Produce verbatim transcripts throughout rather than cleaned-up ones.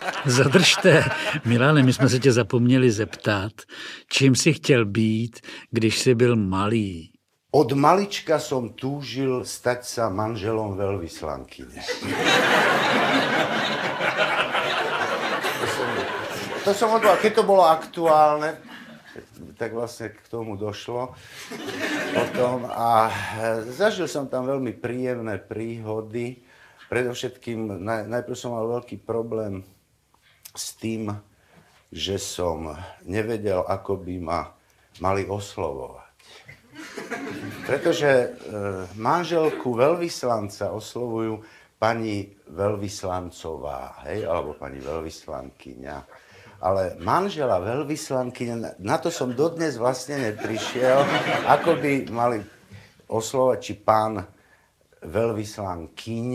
Zadržte, Milane, my jsme se tě zapomněli zeptat, čím jsi chtěl být, když jsi byl malý? Od malička som túžil stať sa manželom veľvyslankyne. to som, to som odval, keď to bolo aktuálne, tak vlastne k tomu došlo potom a zažil som tam veľmi príjemné príhody. Predovšetkým naj, najprv som mal veľký problém s tým, že som nevedel, ako by ma mali oslovovať. Pretože e, manželku veľvyslanca oslovujú pani veľvyslancová, hej, alebo pani veľvyslankyňa. Ale manžela veľvyslankyňa, na to som dodnes vlastne neprišiel, ako by mali oslovať, či pán veľvyslankyň.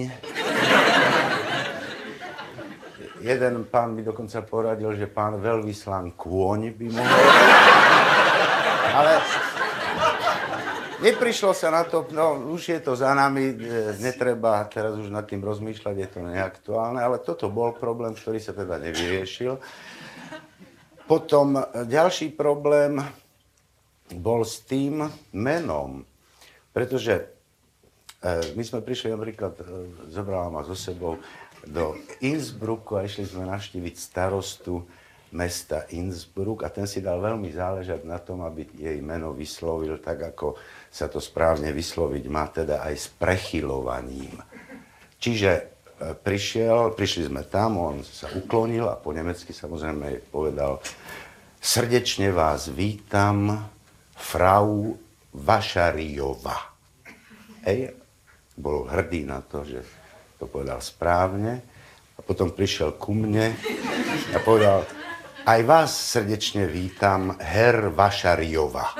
Jeden pán mi dokonca poradil, že pán veľvyslankôň by mohol. Ale neprišlo sa na to, no už je to za nami, netreba teraz už nad tým rozmýšľať, je to neaktuálne, ale toto bol problém, ktorý sa teda nevyriešil. Potom ďalší problém bol s tým menom, pretože my sme prišli napríklad, zobrala ma so sebou do Innsbrucku a išli sme navštíviť starostu mesta Innsbruck a ten si dal veľmi záležať na tom, aby jej meno vyslovil tak, ako sa to správne vysloviť má, teda aj s prechyľovaním. Čiže prišiel, prišli sme tam, on sa uklonil a po nemecky samozrejme jej povedal: srdečne vás vítam, Frau Vašariová. Hej, bol hrdý na to, že to povedal správne. A potom prišiel ku mne a povedal: aj vás srdečne vítam, Herr Vašariová.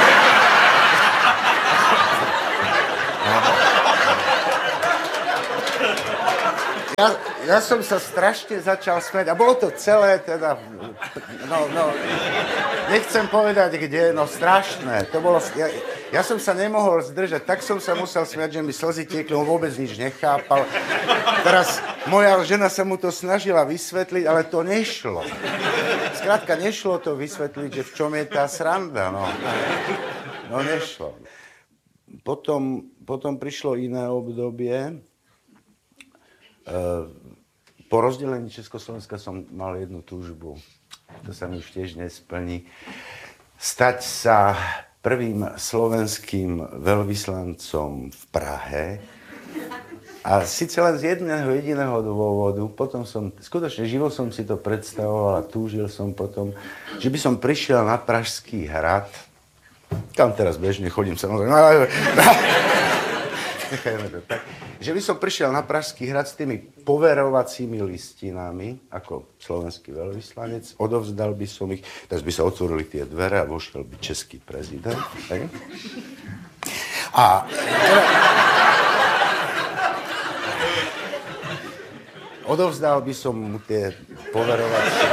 Ja, ja som sa strašne začal smiať a bolo to celé teda, no, no, nechcem povedať kde, no strašné. To bolo, ja, ja som sa nemohol zdržať, tak som sa musel smiať, že mi slzy tiekli, on vôbec nič nechápal. Teraz moja žena sa mu to snažila vysvetliť, ale to nešlo. Skrátka, nešlo to vysvetliť, že v čom je tá sranda, no. No nešlo. Potom, potom prišlo iné obdobie. Po rozdelení Československa som mal jednu túžbu, to sa mi už tiež nesplní, stať sa prvým slovenským veľvyslancom v Prahe. A síce len z jedného jediného dôvodu, potom som, skutočne živo som si to predstavoval a túžil som potom, že by som prišiel na Pražský hrad, tam teraz bežne chodím samozrejme, nechajme to tak, že by som prišiel na Pražský hrad s tými poverovacími listinami, ako slovenský veľvyslanec, odovzdal by som ich, tak by sa otvorili tie dvere a vošiel by český prezident. Tak? A odovzdal by som mu tie poverovacie,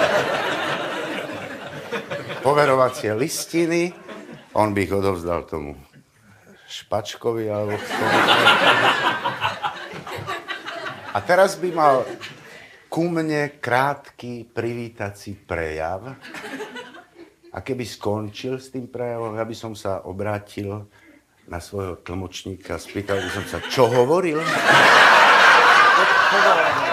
poverovacie listiny, on by ich odovzdal tomu Špačkovi alebo a teraz by mal ku mne krátky privítací prejav a keby skončil s tým prejavom, ja by som sa obrátil na svojho tlmočníka a spýtal by som sa, čo hovoril?